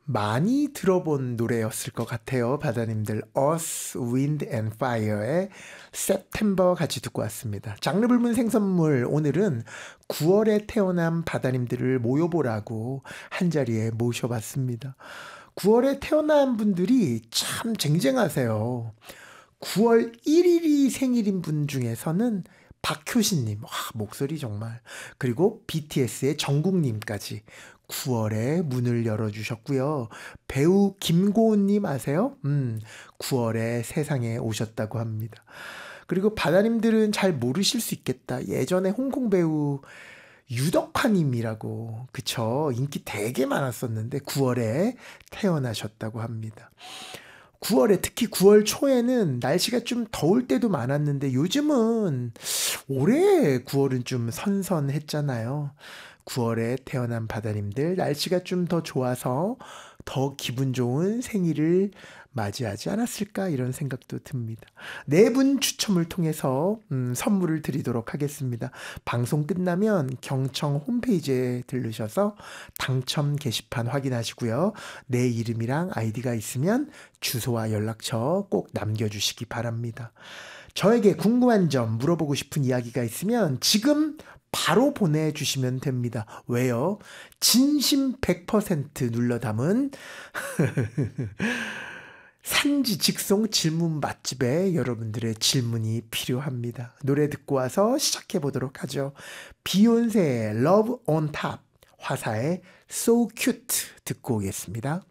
많이 들어본 노래였을 것 같아요. 바다님들. Earth, Wind and Fire의 September 같이 듣고 왔습니다. 장르 불문 생선물 오늘은 9월에 태어난 바다님들을 모여보라고 한자리에 모셔봤습니다. 9월에 태어난 분들이 참 쟁쟁하세요. 9월 1일이 생일인 분 중에서는 박효신님, 와, 목소리 정말. 그리고 BTS의 정국님까지 9월에 문을 열어주셨고요. 배우 김고은님 아세요? 9월에 세상에 오셨다고 합니다. 그리고 바다님들은 잘 모르실 수 있겠다. 예전에 홍콩 배우 유덕화님이라고, 그쵸? 인기 되게 많았었는데 9월에 태어나셨다고 합니다. 9월에 특히 9월 초에는 날씨가 좀 더울 때도 많았는데 요즘은 올해 9월은 좀 선선했잖아요. 9월에 태어난 바다님들 날씨가 좀 더 좋아서 더 기분 좋은 생일을 맞이하지 않았을까 이런 생각도 듭니다. 네 분 추첨을 통해서 선물을 드리도록 하겠습니다. 방송 끝나면 경청 홈페이지에 들르셔서 당첨 게시판 확인하시고요. 내 이름이랑 아이디가 있으면 주소와 연락처 꼭 남겨주시기 바랍니다. 저에게 궁금한 점, 물어보고 싶은 이야기가 있으면 지금 바로 보내주시면 됩니다. 왜요? 진심 100% 눌러 담은 산지 직송 질문 맛집에 여러분들의 질문이 필요합니다. 노래 듣고 와서 시작해 보도록 하죠. 비욘세의 Love on Top, 화사의 So Cute 듣고 오겠습니다.